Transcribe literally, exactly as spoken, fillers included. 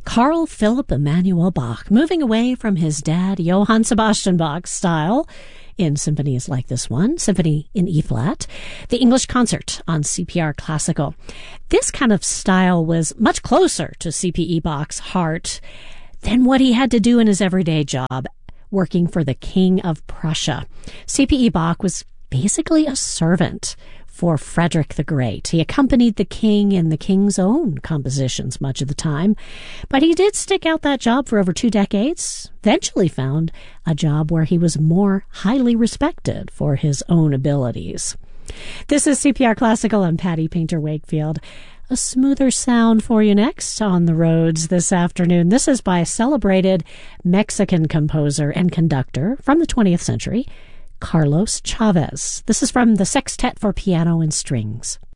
Carl Philipp Emanuel Bach, moving away from his dad, Johann Sebastian Bach's style in symphonies like this one, Symphony in E-flat, the English Concert on C P R Classical. This kind of style was much closer to C P E Bach's heart than what he had to do in his everyday job, working for the King of Prussia. C P E Bach was basically a servant for Frederick the Great. He accompanied the king in the king's own compositions much of the time, but he did stick out that job for over two decades, eventually found a job where he was more highly respected for his own abilities. This is C P R Classical. I'm Patty Painter Wakefield. A smoother sound for you next on the roads this afternoon. This is by a celebrated Mexican composer and conductor from the twentieth century, Carlos Chavez. This is from the Sextet for Piano and Strings.